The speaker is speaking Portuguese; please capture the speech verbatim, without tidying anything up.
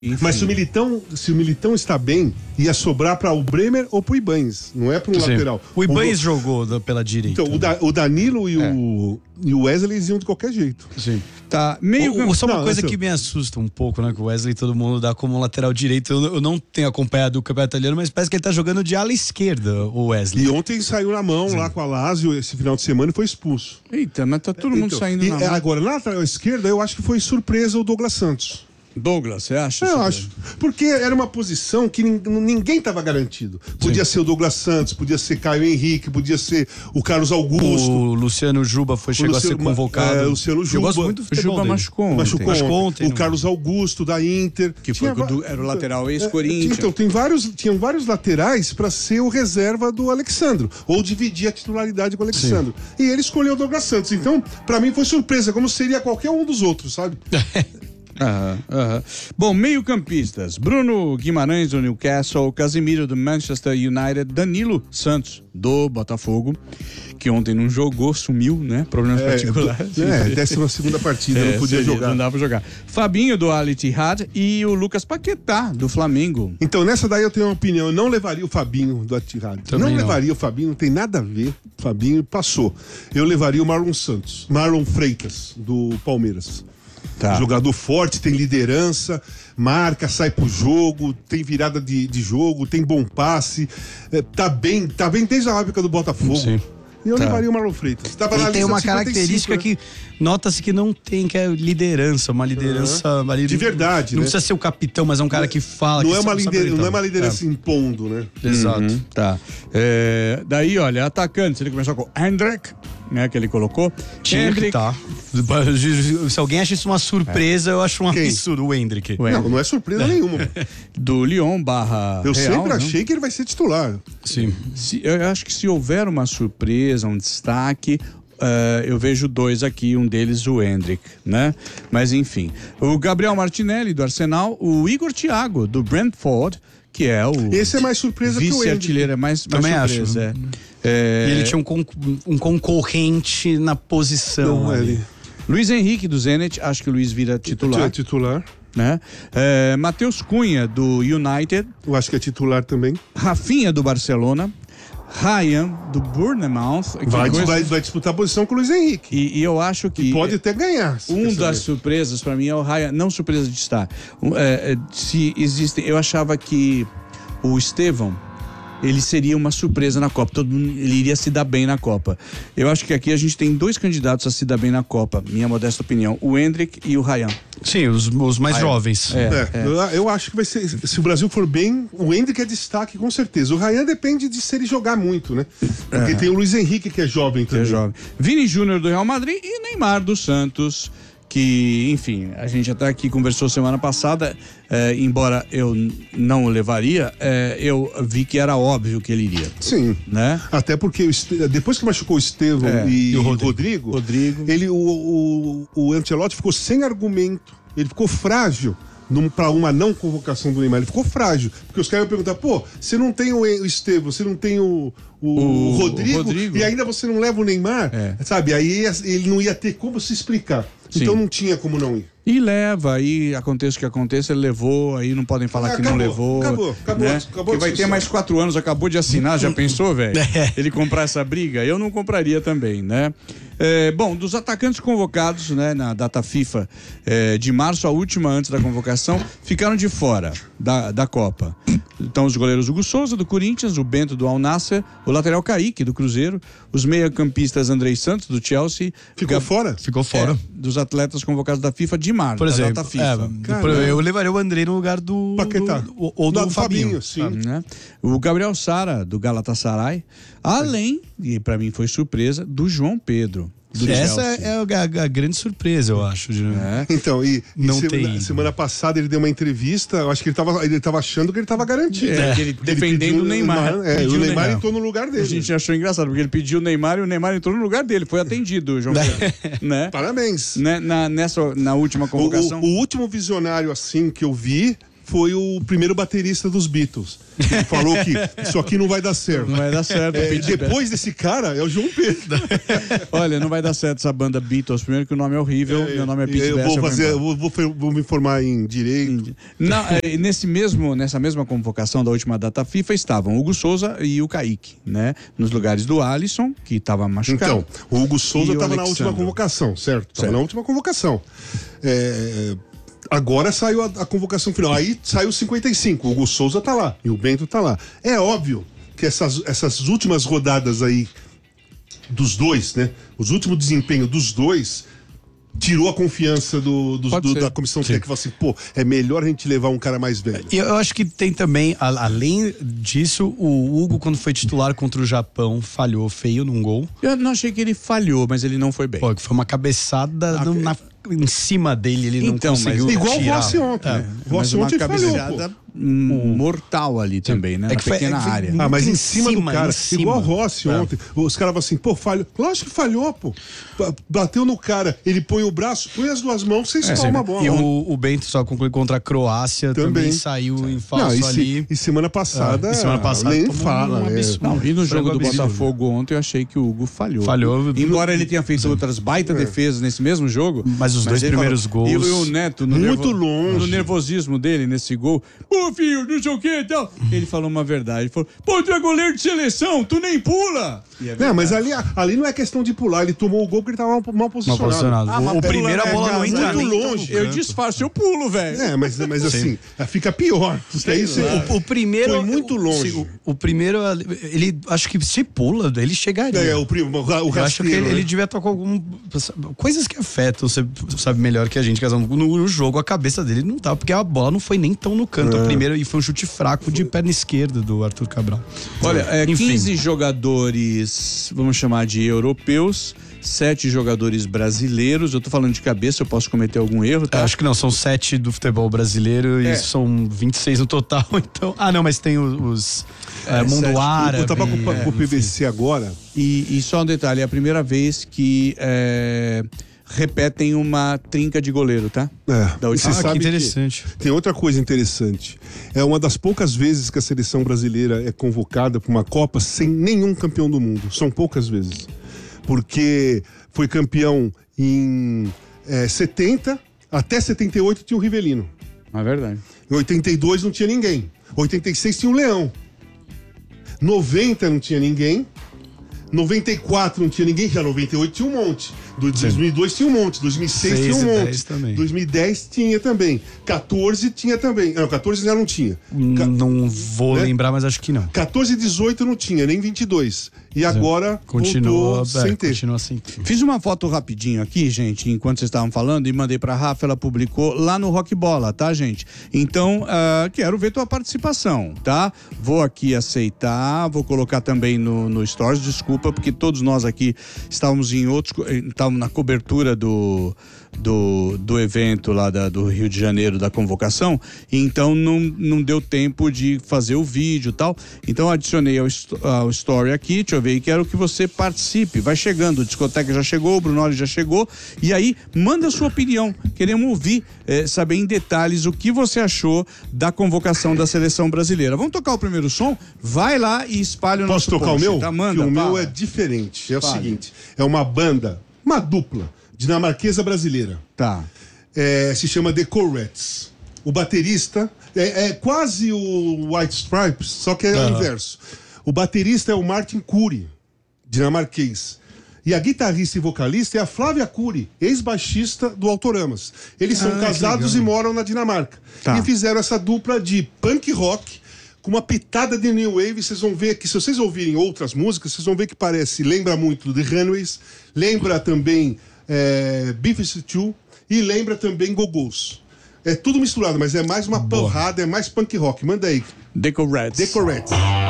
Enfim. Mas se o Militão, se o Militão está bem, ia sobrar para o Bremer ou para o Ibañez, não é para um Sim. lateral. O Ibañez o, jogou do, pela direita. Então, o, da, o Danilo e, é. o, e o Wesley iam de qualquer jeito. Sim. Tá, meio... O, o, só uma não, coisa então... que me assusta um pouco, né? Que o Wesley todo mundo dá como lateral direito. Eu, eu não tenho acompanhado o campeonato italiano, mas parece que ele tá jogando de ala esquerda, o Wesley. E ontem saiu na mão Sim. lá com a Lazio esse final de semana e foi expulso. Eita, mas tá todo mundo então, saindo e, na mão. Agora, na lateral esquerda, eu acho que foi surpresa o Douglas Santos. Douglas, você acha? Eu acho. Porque era uma posição que ninguém estava garantido. Podia Sim. ser o Douglas Santos, podia ser Caio Henrique, podia ser o Carlos Augusto. O Luciano Juba foi, chegou Luciano, a ser convocado. É, o Luciano Juba. Eu gosto muito do futebol Juba dele. machucou ontem. Machucou, machucou ontem. O não. Carlos Augusto, da Inter. Que foi do, era o lateral ex-Corinthians. Então, tem vários, tinham vários laterais para ser o reserva do Alexandro. Ou dividir a titularidade com o Alexandro. Sim. E ele escolheu o Douglas Santos. Então, para mim foi surpresa, como seria qualquer um dos outros, sabe? Aham, aham. Bom, meio-campistas: Bruno Guimarães do Newcastle, Casemiro do Manchester United, Danilo Santos do Botafogo, que ontem não jogou, sumiu, né? Problemas é, particulares. É, décima segunda partida, é, não podia seria, jogar. Não dava pra jogar. Fabinho do Al Ittihad e o Lucas Paquetá do Flamengo. Então, nessa daí eu tenho uma opinião. Eu não levaria o Fabinho do Al Ittihad. Não, não levaria o Fabinho, não tem nada a ver. O Fabinho passou. Eu levaria o Marlon Santos, Marlon Freitas, do Palmeiras. Tá. Jogador forte, tem liderança, marca, sai pro jogo, tem virada de, de jogo, tem bom passe, é, tá bem, tá bem desde a época do Botafogo. Sim. E eu tá. levaria o Marlon Freitas. Tava Ele na tem uma cinquenta e cinco, característica né? que nota-se que não tem, que é liderança, uma liderança... Uhum. De verdade, Não né? precisa ser o capitão, mas é um cara que fala... Não, que é, uma sabe, lider... sabe não é uma liderança é. impondo, né? Exato. Uhum. Tá. É, daí, olha, atacante, ele começou com Hendrick, né, que ele colocou. Tinha Hendrick. Que tá. Se alguém acha isso uma surpresa, é. eu acho um Quem? absurdo, o Hendrick. O Hendrick. Não, não é surpresa é. nenhuma. Do Lyon barra Eu Real, sempre achei não? que ele vai ser titular. Sim. Se, eu acho que se houver uma surpresa, um destaque... Uh, eu vejo dois aqui, um deles o Hendrick, né? Mas enfim, o Gabriel Martinelli do Arsenal, o Igor Thiago do Brentford, que é o esse é mais surpresa que o Hendrick. Vice-artilheiro, é mais, mais Também surpresa, acho. É. É... E ele tinha um, con um concorrente na posição. Não, ele... Luiz Henrique do Zenit, acho que o Luiz vira titular. É titular. Né? É, Matheus Cunha do United. Eu acho que é titular também. Rafinha do Barcelona. Ryan, do Bournemouth. Vai, coisa... vai, vai disputar a posição com o Luiz Henrique. E, e eu acho que... E pode até ganhar. Um das surpresas para mim é o Ryan, não surpresa de estar. É, se existem... Eu achava que o Estevão, ele seria uma surpresa na Copa. Todo mundo, ele iria se dar bem na Copa. Eu acho que aqui a gente tem dois candidatos a se dar bem na Copa, minha modesta opinião. O Hendrick e o Ryan. Sim, os, os mais Ryan. jovens. É, é, é. Eu, eu acho que vai ser... Se o Brasil for bem, o Hendrick é destaque, com certeza. O Ryan depende de se ele jogar muito, né? Porque é. tem o Luiz Henrique, que é jovem também. Que é jovem. Vini Júnior do Real Madrid e Neymar do Santos. Que, enfim, a gente até aqui conversou semana passada, é, embora eu não o levaria, é, eu vi que era óbvio que ele iria. Sim. Né? Até porque depois que machucou o Estevão é, e, e o Rodrigo, Rodrigo. Ele, o, o, o Ancelotti ficou sem argumento, ele ficou frágil para uma não convocação do Neymar, ele ficou frágil. Porque os caras iam perguntar, pô, você não tem o Estevão, você não tem o, o, o, Rodrigo, o Rodrigo, e ainda você não leva o Neymar, é. sabe? Aí ele não ia ter como se explicar. Sim. Então não tinha como não ir. E leva, aí aconteça o que aconteça, ele levou, aí não podem falar ah, que acabou, não levou. Acabou, acabou. Né? acabou que vai ter mais quatro anos, acabou de assinar, já pensou, velho? Ele comprar essa briga? Eu não compraria também, né? É, bom, dos atacantes convocados, né, na data FIFA é, de março, a última antes da convocação, ficaram de fora da, da Copa. Então, os goleiros Hugo Souza, do Corinthians, o Bento, do Al Nassr, o lateral Kaique, do Cruzeiro, os meia-campistas Andrei Santos, do Chelsea. Ficou Gab... fora? Ficou fora. É, dos atletas convocados da FIFA de março, por exemplo, da data FIFA. É, eu levaria o Andrei no lugar do... Paquetá. Do, do, ou do, do Fabinho. Fabinho sim. Né? O Gabriel Sara, do Galatasaray. Além, e para mim foi surpresa, do João Pedro. Essa é a, a grande surpresa, eu acho. De... É. Então, e, não e tem... semana, semana passada ele deu uma entrevista, eu acho que ele estava ele tava achando que ele estava garantido. É, ele defendendo ele o Neymar. Neymar é, o Neymar, Neymar entrou no lugar dele. A gente achou engraçado, porque ele pediu o Neymar e o Neymar entrou no lugar dele, foi atendido, João Pedro. Né? Parabéns. Né? Na, nessa, na última convocação. O, o, o último visionário assim que eu vi foi o primeiro baterista dos Beatles. Ele falou que isso aqui não vai dar certo. Não vai dar certo. É, depois desse cara, é o João Pedro. Olha, não vai dar certo essa banda Beatles. Primeiro que o nome é horrível. É, meu nome é Pete eu Best, vou fazer, eu vou, vou, vou me informar em direito. Não, é, nesse mesmo, nessa mesma convocação da última data FIFA estavam o Hugo Souza e o Kaique, né? Nos lugares do Alisson, que estava machucado. Então, o Hugo Souza estava na última convocação, certo? Estava na última convocação. É... Agora saiu a, a convocação final. Aí saiu cinquenta e cinco. O Hugo Souza tá lá e o Bento tá lá. É óbvio que essas, essas últimas rodadas aí dos dois, né? Os últimos desempenhos dos dois tirou a confiança do, do, do da comissão técnica. Falou assim, pô, é melhor a gente levar um cara mais velho. Eu, eu acho que tem também, a, além disso, o Hugo, quando foi titular contra o Japão, falhou feio num gol. Eu não achei que ele falhou, mas ele não foi bem. Pô, que foi uma cabeçada Ah, no, na em cima dele, ele então, não conseguiu mas, igual tirar. o Rossi ontem. É. O Rossi ontem falhou, pô. Mortal ali também, né? É Na que foi, pequena é que área. Ah, mas em, em cima, cima do cara, em cima. igual o Rossi É. ontem. Os caras falam assim, pô, falhou. Lógico que falhou, pô. Bateu no cara, ele põe o braço, põe as duas mãos, você espalma é, a bola. E o, o Bento só concluiu contra a Croácia, também, também saiu em falso não, e se, ali. E semana passada, é, e semana passada nem fala. Um é. Não, e no jogo do absurdo. Botafogo ontem eu achei que o Hugo falhou. Falhou. Embora ele tenha feito outras baita é. defesas nesse mesmo jogo. Mas os dois primeiros falou, gols. E o Neto, no, muito nervo, longe. no nervosismo dele nesse gol. Pô, filho, não sei o que e tal. Ele falou uma verdade. Ele falou, pô, tu é goleiro de seleção, tu nem pula. É não, mas ali, ali não é questão de pular. Ele tomou o gol porque ele tava mal, mal posicionado. Mal posicionado. Ah, o primeiro a bola não entra muito nem longe. Eu disfarço, eu pulo, velho. É, mas, mas assim, fica pior. Aí você, o, o primeiro foi muito longe. O, o primeiro, ele acho que se pula, ele chegaria. É, o, primo, o, o Eu acho que ele, né? ele devia tocar algum coisas que afetam, você sabe melhor que a gente, no, no jogo a cabeça dele não tava, porque a bola não foi nem tão no canto é. a primeira e foi um chute fraco de perna esquerda do Arthur Cabral. Olha, é, Enfim. quinze jogadores, vamos chamar de europeus, sete jogadores brasileiros. Eu tô falando de cabeça, eu posso cometer algum erro, tá? Eu acho que não, são sete do futebol brasileiro É. e são vinte e seis no total, então... Ah, não, mas tem os... os é, É, mundo sete. árabe... Eu tava com, é, com o P V C agora. E, e só um detalhe, é a primeira vez que é, repetem uma trinca de goleiro, tá? É. Da última. Ah, que sabe interessante. Que tem outra coisa interessante. É uma das poucas vezes que a seleção brasileira é convocada para uma Copa sem nenhum campeão do mundo. São poucas vezes. Porque foi campeão em é, setenta, até setenta e oito tinha o Rivelino. É verdade. Em oitenta e dois não tinha ninguém. oitenta e seis tinha o Leão. noventa não tinha ninguém. noventa e quatro não tinha ninguém. Já noventa e oito tinha um monte. dois mil e dois tinha um monte. dois mil e seis tinha um monte. Também. dois mil e dez tinha também. quatorze tinha também. Não, quatorze já não tinha. Ca- Não vou né? lembrar, mas acho que não. quatorze e dezoito não tinha, nem vinte e dois. E agora Continua, voltou sem é, ter. continua sem ter. Fiz uma foto rapidinho aqui, gente, enquanto vocês estavam falando, e mandei pra Rafa, ela publicou lá no Rock Bola, tá, gente? Então, uh, quero ver tua participação, tá? Vou aqui aceitar, vou colocar também no, no Stories, desculpa, porque todos nós aqui estávamos em outros, estávamos na cobertura do, do, do evento lá da, do Rio de Janeiro, da convocação, e então não, não deu tempo de fazer o vídeo e tal, então adicionei ao, ao Story aqui, deixa eu ver, e quero que você participe, vai chegando, a discoteca já chegou, o Brunoli já chegou, e aí manda a sua opinião, queremos ouvir, é, saber em detalhes o que você achou da convocação da seleção brasileira. Vamos tocar o primeiro som? Vai lá e espalha o Posso nosso tocar post, o meu? tá? Manda, que o meu fala. é diferente. É o Fale. seguinte: é uma banda, uma dupla dinamarquesa brasileira. Tá. É, se chama The Corettes. O baterista é, é quase o White Stripes, só que é o inverso. O baterista é o Martin Curry, dinamarquês. E a guitarrista e vocalista é a Flávia Curry, ex-baixista do Autoramas. Eles são Ah, casados e moram na Dinamarca. Tá. E fizeram essa dupla de punk rock com uma pitada de new wave. Vocês vão ver que, se vocês ouvirem outras músicas, vocês vão ver que parece, lembra muito The Runaways, lembra também é, Beef Stew e lembra também Go-Go's. É tudo misturado, mas é mais uma porrada, é mais punk rock. Manda aí. Deco Reds. The Corettes.